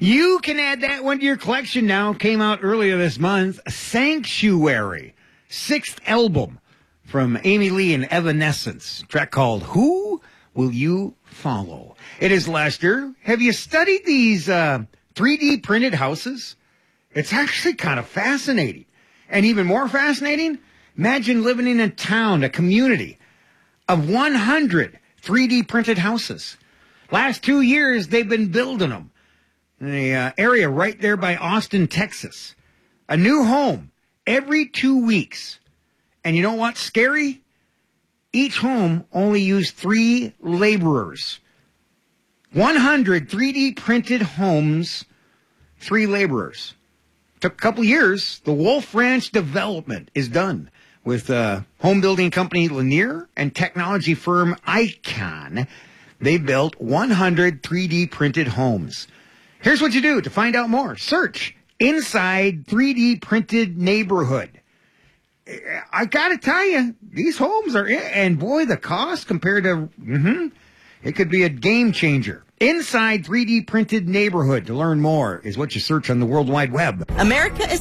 You can add that one to your collection now. Came out earlier this month. Sanctuary, 6th album from Amy Lee and Evanescence. Track called Who Will You Follow? It is Lester. Have you studied these 3D printed houses? It's actually kind of fascinating. And even more fascinating, imagine living in a town, a community of 100 3D printed houses. Last 2 years, they've been building them. In the area right there by Austin, Texas. A new home every 2 weeks. And you know what's scary? Each home only used 3 laborers. 100 3D printed homes, 3 laborers. Took a couple years. The Wolf Ranch development is done with home building company Lanier and technology firm Icon. They built 100 3D printed homes. Here's what you do to find out more. Search Inside 3D Printed Neighborhood. I got to tell you, these homes are, and boy, the cost compared to, it could be a game changer. Inside 3D Printed Neighborhood. To learn more is what you search on the World Wide Web. America is